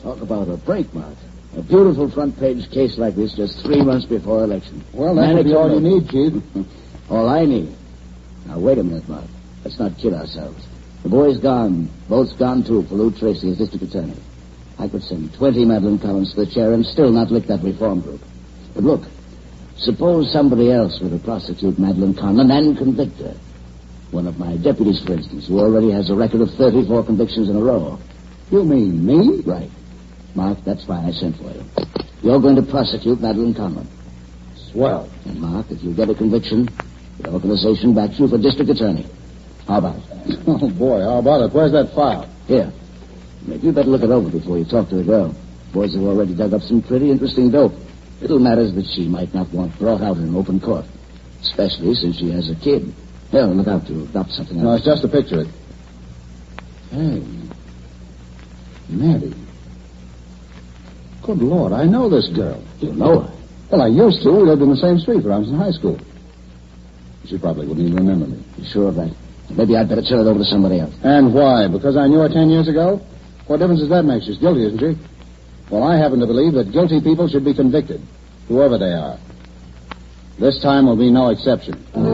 Talk about a break, Mark. A beautiful front-page case like this just 3 months before election. Well, that'll be all you need, Chief. All I need. Now, wait a minute, Mark. Let's not kid ourselves. The boy's gone. Vote's gone, too, for Lou Tracy as district attorney. I could send 20 Madeline Collins to the chair and still not lick that reform group. But look, suppose somebody else were to prosecute Madeline Conlon and convict her. One of my deputies, for instance, who already has a record of 34 convictions in a row. You mean me? Right. Mark, that's why I sent for you. You're going to prosecute Madeline Conlon. Swell. And, Mark, if you get a conviction, the organization backs you for district attorney. How about it? Oh, boy, how about it? Where's that file? Here. Maybe you better look it over before you talk to the girl. Boys have already dug up some pretty interesting dope. Little matters that she might not want brought out in an open court. Especially since she has a kid. Here, look out to adopt something else. No, it's just a picture. Hey. Maddie. Good Lord, I know this girl. You know her? Well, I used to. We lived in the same street when I was in high school. She probably wouldn't even remember me. You sure of that? Maybe I'd better turn it over to somebody else. And why? Because I knew her 10 years ago? What difference does that make? She's guilty, isn't she? Well, I happen to believe that guilty people should be convicted, whoever they are. This time will be no exception.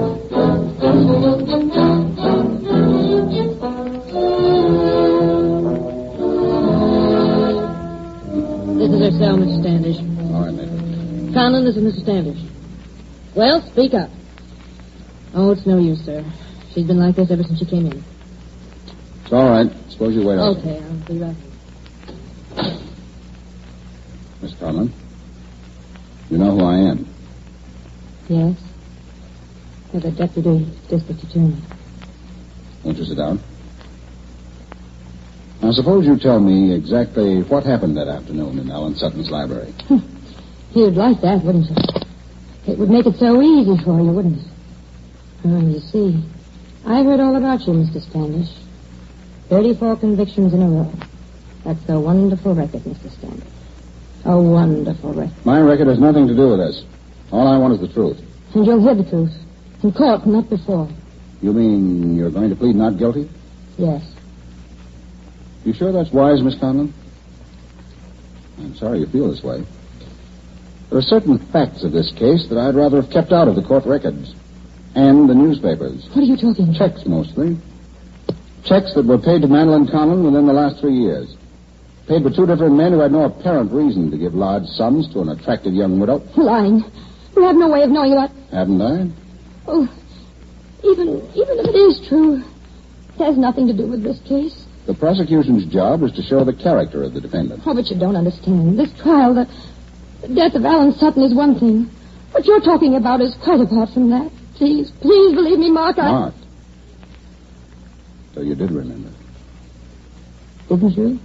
This is her cell, Mr. Standish. All right, Major. Conlon, this is Mr. Standish. Well, speak up. Oh, it's no use, sir. She's been like this ever since she came in. It's all right. Suppose you wait out. Okay, I'll be right back. Miss Conlon, you know who I am. Yes? You're the deputy district attorney. Won't you sit down? Now, suppose you tell me exactly what happened that afternoon in Ellen Sutton's library. You'd like that, wouldn't you? It would make it so easy for you, wouldn't it? Oh, you see, I've heard all about you, Mr. Standish. 34 convictions in a row. That's a wonderful record, Mr. Standish. A wonderful record. My record has nothing to do with this. All I want is the truth. And you'll hear the truth. In court, not before. You mean you're going to plead not guilty? Yes. You sure that's wise, Miss Conlon? I'm sorry you feel this way. There are certain facts of this case that I'd rather have kept out of the court records. And the newspapers. What are you talking about? Checks, mostly. Checks that were paid to Madeline Conlon within the last 3 years. Paid to 2 different men who had no apparent reason to give large sums to an attractive young widow. Lying. You have no way of knowing what... Haven't I? Oh, even if it is true, it has nothing to do with this case. The prosecution's job is to show the character of the defendant. Oh, but you don't understand. This trial, the death of Alan Sutton is one thing. What you're talking about is quite apart from that. Please believe me, Mark. Mark. So you did remember. Didn't you?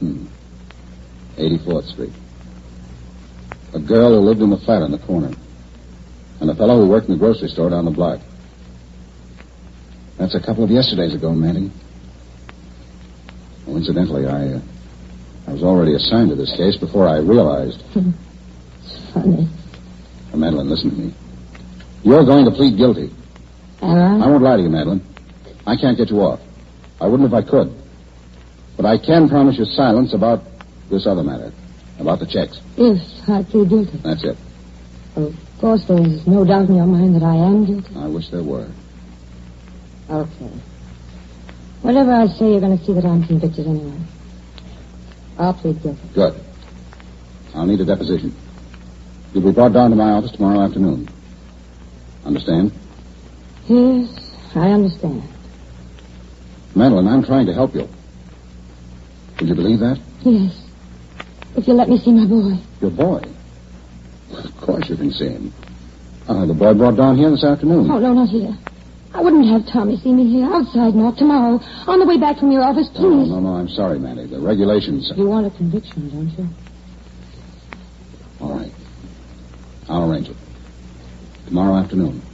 84th Street. A girl who lived in the flat on the corner. And a fellow who worked in the grocery store down the block. That's a couple of yesterdays ago, Mandy. Well, incidentally, I was already assigned to this case before I realized. It's funny. Now, Madeline, listen to me. You're going to plead guilty. Am I? I won't lie to you, Madeline. I can't get you off. I wouldn't if I could. But I can promise you silence about this other matter. About the checks. If I plead guilty. That's it. Of course, there's no doubt in your mind that I am guilty. I wish there were. Okay. Whatever I say, you're going to see that I'm convicted anyway. I'll plead guilty. Good. I'll need a deposition. You'll be brought down to my office tomorrow afternoon. Understand? Yes, I understand. Madeline, I'm trying to help you. Would you believe that? Yes. If you'll let me see my boy. Your boy? Of course you can see him. The boy brought down here this afternoon. Oh, no, not here. I wouldn't have Tommy see me here. Outside, Mark, tomorrow. On the way back from your office, please. No, I'm sorry, Mandy. The regulations... You want a conviction, don't you? All right. I'll arrange it. Tomorrow afternoon.